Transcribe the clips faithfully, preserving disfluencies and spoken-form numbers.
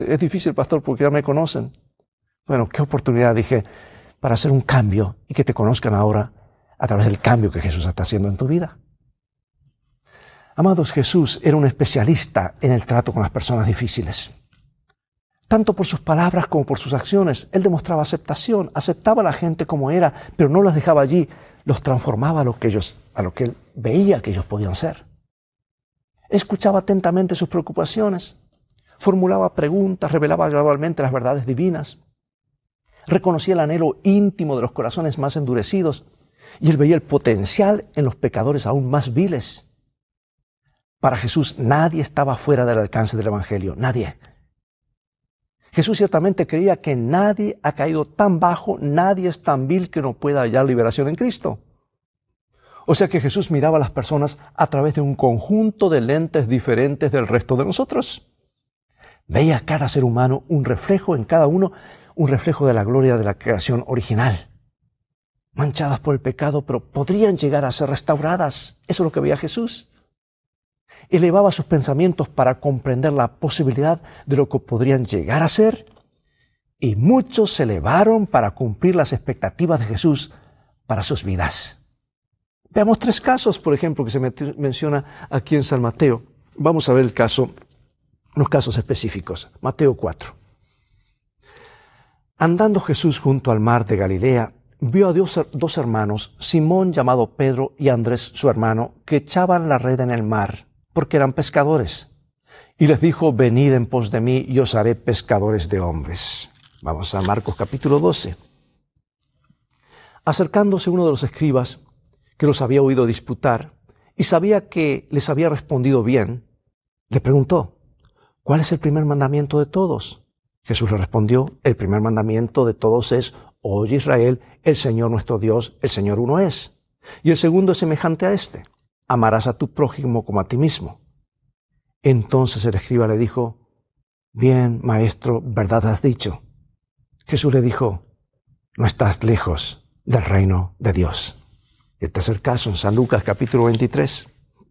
Es difícil, pastor, porque ya me conocen. Bueno, qué oportunidad, dije, para hacer un cambio y que te conozcan ahora a través del cambio que Jesús está haciendo en tu vida. Amados, Jesús era un especialista en el trato con las personas difíciles. Tanto por sus palabras como por sus acciones, Él demostraba aceptación, aceptaba a la gente como era, pero no las dejaba allí, los transformaba a lo que ellos, a lo que Él veía que ellos podían ser. Escuchaba atentamente sus preocupaciones, formulaba preguntas, revelaba gradualmente las verdades divinas, reconocía el anhelo íntimo de los corazones más endurecidos y Él veía el potencial en los pecadores aún más viles. Para Jesús nadie estaba fuera del alcance del Evangelio, nadie. Jesús ciertamente creía que nadie ha caído tan bajo, nadie es tan vil que no pueda hallar liberación en Cristo. O sea que Jesús miraba a las personas a través de un conjunto de lentes diferentes del resto de nosotros. Veía a cada ser humano un reflejo en cada uno, un reflejo de la gloria de la creación original. Manchadas por el pecado, pero podrían llegar a ser restauradas. Eso es lo que veía Jesús. Elevaba sus pensamientos para comprender la posibilidad de lo que podrían llegar a ser, y muchos se elevaron para cumplir las expectativas de Jesús para sus vidas. Veamos tres casos, por ejemplo, que se menciona aquí en San Mateo. Vamos a ver el caso, unos casos específicos. Mateo cuatro. Andando Jesús junto al mar de Galilea, vio a dos, dos hermanos, Simón llamado Pedro y Andrés su hermano, que echaban la red en el mar, porque eran pescadores. Y les dijo, venid en pos de mí y os haré pescadores de hombres. Vamos a Marcos capítulo doce. Acercándose uno de los escribas, que los había oído disputar, y sabía que les había respondido bien, le preguntó, ¿cuál es el primer mandamiento de todos? Jesús le respondió, el primer mandamiento de todos es, oye Israel, el Señor nuestro Dios, el Señor uno es. Y el segundo es semejante a este, amarás a tu prójimo como a ti mismo. Entonces el escriba le dijo, bien, maestro, verdad has dicho. Jesús le dijo, no estás lejos del reino de Dios. El tercer caso en San Lucas capítulo veintitrés.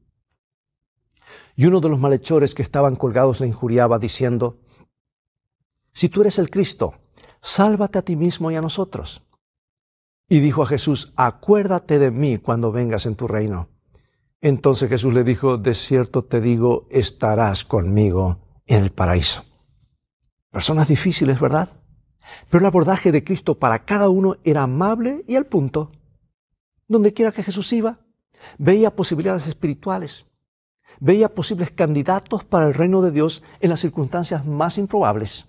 Y uno de los malhechores que estaban colgados le injuriaba diciendo, si tú eres el Cristo, sálvate a ti mismo y a nosotros. Y dijo a Jesús, acuérdate de mí cuando vengas en tu reino. Entonces Jesús le dijo, de cierto te digo, estarás conmigo en el paraíso. Personas difíciles, ¿verdad? Pero el abordaje de Cristo para cada uno era amable y al punto. Donde quiera que Jesús iba, veía posibilidades espirituales, veía posibles candidatos para el reino de Dios en las circunstancias más improbables.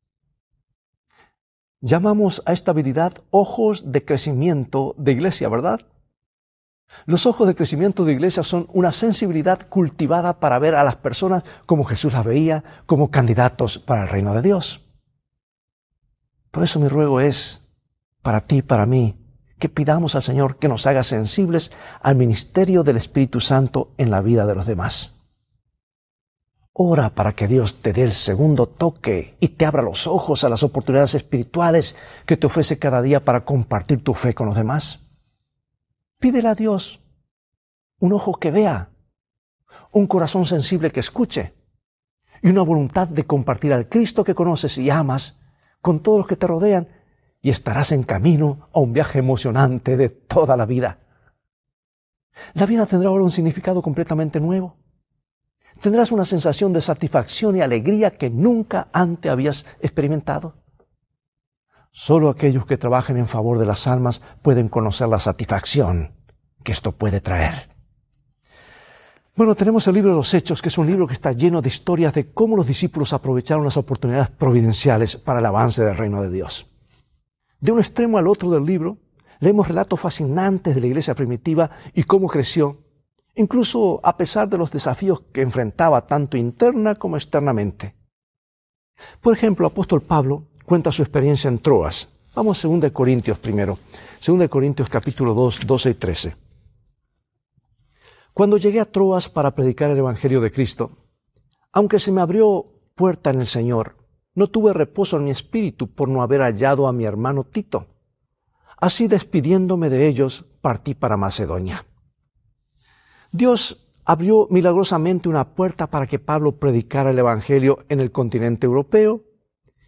Llamamos a esta habilidad ojos de crecimiento de iglesia, ¿verdad? Los ojos de crecimiento de iglesia son una sensibilidad cultivada para ver a las personas como Jesús las veía, como candidatos para el reino de Dios. Por eso mi ruego es, para ti y para mí, que pidamos al Señor que nos haga sensibles al ministerio del Espíritu Santo en la vida de los demás. Ora para que Dios te dé el segundo toque y te abra los ojos a las oportunidades espirituales que te ofrece cada día para compartir tu fe con los demás. Pídele a Dios un ojo que vea, un corazón sensible que escuche y una voluntad de compartir al Cristo que conoces y amas con todos los que te rodean, y estarás en camino a un viaje emocionante de toda la vida. La vida tendrá ahora un significado completamente nuevo. Tendrás una sensación de satisfacción y alegría que nunca antes habías experimentado. Solo aquellos que trabajen en favor de las almas pueden conocer la satisfacción que esto puede traer. Bueno, tenemos el libro de los Hechos, que es un libro que está lleno de historias de cómo los discípulos aprovecharon las oportunidades providenciales para el avance del reino de Dios. De un extremo al otro del libro, leemos relatos fascinantes de la iglesia primitiva y cómo creció, incluso a pesar de los desafíos que enfrentaba tanto interna como externamente. Por ejemplo, el apóstol Pablo cuenta su experiencia en Troas. Vamos a segunda de Corintios primero. segunda de Corintios capítulo dos, doce y trece. Cuando llegué a Troas para predicar el Evangelio de Cristo, aunque se me abrió puerta en el Señor, no tuve reposo en mi espíritu por no haber hallado a mi hermano Tito. Así, despidiéndome de ellos, partí para Macedonia. Dios abrió milagrosamente una puerta para que Pablo predicara el Evangelio en el continente europeo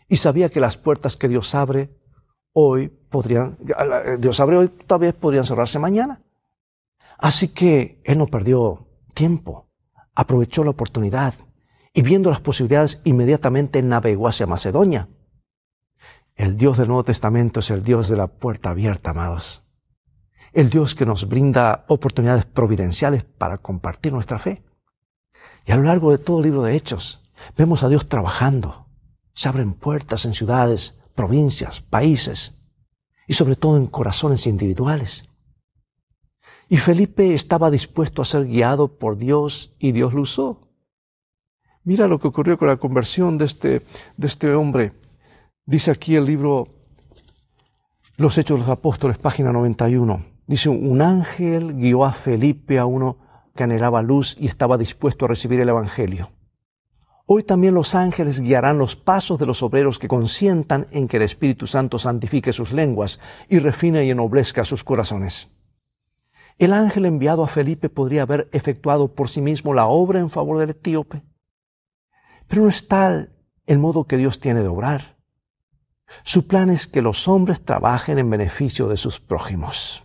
y sabía que las puertas que Dios abre hoy podrían, Dios abre hoy, tal vez podrían cerrarse mañana. Así que él no perdió tiempo, aprovechó la oportunidad y viendo las posibilidades inmediatamente navegó hacia Macedonia. El Dios del Nuevo Testamento es el Dios de la puerta abierta, amados. El Dios que nos brinda oportunidades providenciales para compartir nuestra fe. Y a lo largo de todo el libro de Hechos, vemos a Dios trabajando. Se abren puertas en ciudades, provincias, países y sobre todo en corazones individuales. Y Felipe estaba dispuesto a ser guiado por Dios y Dios lo usó. Mira lo que ocurrió con la conversión de este, de este hombre. Dice aquí el libro Los Hechos de los Apóstoles, página noventa y uno. Dice, un ángel guió a Felipe, a uno que anhelaba luz y estaba dispuesto a recibir el Evangelio. Hoy también los ángeles guiarán los pasos de los obreros que consientan en que el Espíritu Santo santifique sus lenguas y refine y ennoblezca sus corazones. El ángel enviado a Felipe podría haber efectuado por sí mismo la obra en favor del etíope. Pero no es tal el modo que Dios tiene de obrar. Su plan es que los hombres trabajen en beneficio de sus prójimos.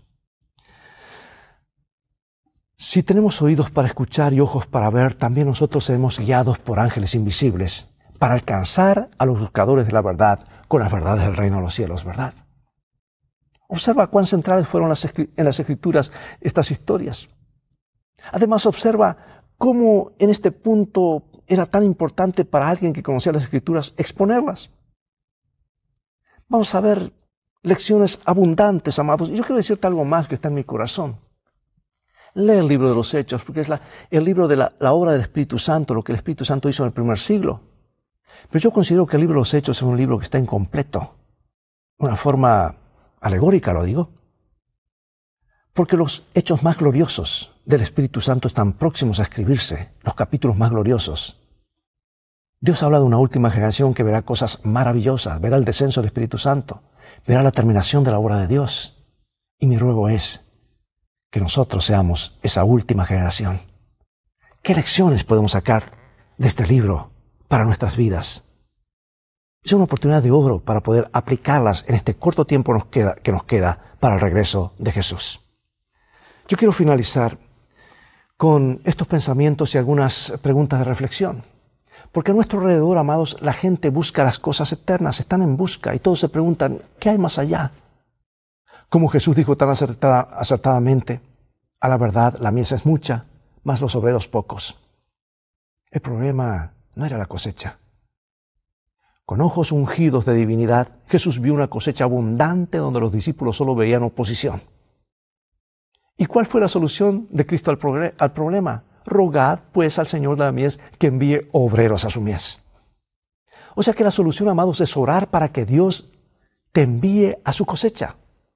Si tenemos oídos para escuchar y ojos para ver, también nosotros seremos guiados por ángeles invisibles para alcanzar a los buscadores de la verdad con las verdades del reino de los cielos, ¿verdad? Observa cuán centrales fueron las en las Escrituras estas historias. Además, observa cómo en este punto era tan importante para alguien que conocía las Escrituras exponerlas. Vamos a ver lecciones abundantes, amados. Y yo quiero decirte algo más que está en mi corazón. Lee el libro de los Hechos, porque es la, el libro de la, la obra del Espíritu Santo, lo que el Espíritu Santo hizo en el primer siglo. Pero yo considero que el libro de los Hechos es un libro que está incompleto. De una forma alegórica, lo digo. Porque los hechos más gloriosos del Espíritu Santo están próximos a escribirse, los capítulos más gloriosos. Dios habla de una última generación que verá cosas maravillosas, verá el descenso del Espíritu Santo, verá la terminación de la obra de Dios. Y mi ruego es que nosotros seamos esa última generación. ¿Qué lecciones podemos sacar de este libro para nuestras vidas? Es una oportunidad de oro para poder aplicarlas en este corto tiempo nos queda, que nos queda para el regreso de Jesús. Yo quiero finalizar con estos pensamientos y algunas preguntas de reflexión. Porque a nuestro alrededor, amados, la gente busca las cosas eternas, están en busca y todos se preguntan, ¿qué hay más allá? Como Jesús dijo tan acertada, acertadamente, a la verdad la mies es mucha, mas los obreros pocos. El problema no era la cosecha. Con ojos ungidos de divinidad, Jesús vio una cosecha abundante donde los discípulos solo veían oposición. ¿Y cuál fue la solución de Cristo al, al problema? Rogad pues al Señor de la mies que envíe obreros a su mies. O sea que la solución, amados, es orar para que Dios te envíe a su cosecha.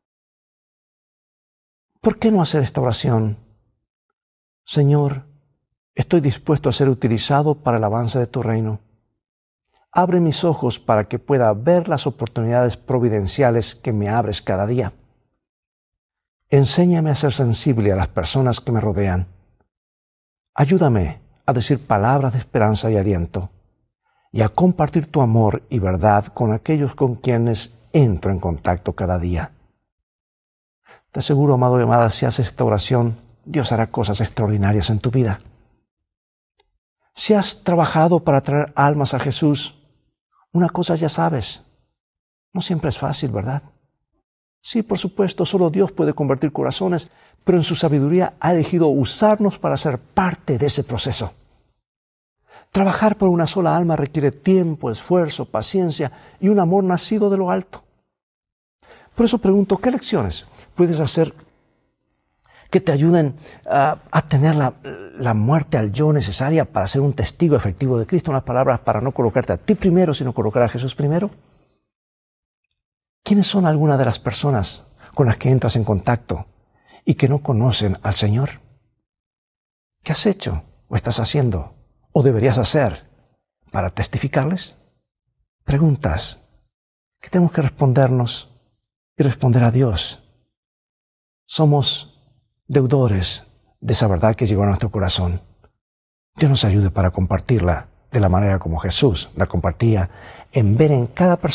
¿Por qué no hacer esta oración? Señor, estoy dispuesto a ser utilizado para el avance de tu reino. Abre mis ojos para que pueda ver las oportunidades providenciales que me abres cada día. Enséñame a ser sensible a las personas que me rodean. Ayúdame a decir palabras de esperanza y aliento y a compartir tu amor y verdad con aquellos con quienes entro en contacto cada día. Te aseguro, amado y amada, si haces esta oración, Dios hará cosas extraordinarias en tu vida. Si has trabajado para traer almas a Jesús, una cosa ya sabes, no siempre es fácil, ¿verdad? Sí, por supuesto, solo Dios puede convertir corazones, pero en su sabiduría ha elegido usarnos para ser parte de ese proceso. Trabajar por una sola alma requiere tiempo, esfuerzo, paciencia y un amor nacido de lo alto. Por eso pregunto, ¿qué lecciones puedes hacer que te ayuden uh, a tener la, la muerte al yo necesaria para ser un testigo efectivo de Cristo? Unas palabras para no colocarte a ti primero, sino colocar a Jesús primero. ¿Quiénes son algunas de las personas con las que entras en contacto y que no conocen al Señor? ¿Qué has hecho o estás haciendo o deberías hacer para testificarles? Preguntas que tenemos que respondernos y responder a Dios. Somos deudores de esa verdad que llegó a nuestro corazón. Dios nos ayude para compartirla de la manera como Jesús la compartía, en ver en cada persona